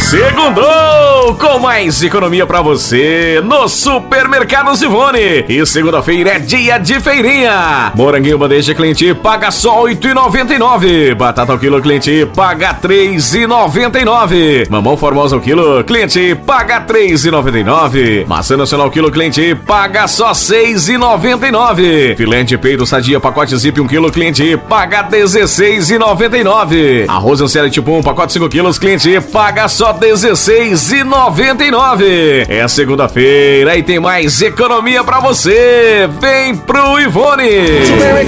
Segundou com mais economia pra você no Supermercados Ivone. E segunda-feira é dia de feirinha. Moranguinho bandeja cliente paga só R$ 8,99. Batata ao quilo cliente paga R$ 3,99. Mamão formosa ao quilo cliente paga R$ 3,99. Maçã nacional ao quilo cliente paga só R$ 6,99. Filé de peito sadia pacote zip 1 quilo cliente paga R$ 16,99. Arroz Ancela tipo 1 pacote 5 quilos cliente paga só R$ 16,99. É segunda-feira e tem mais economia pra você. Vem pro Ivone.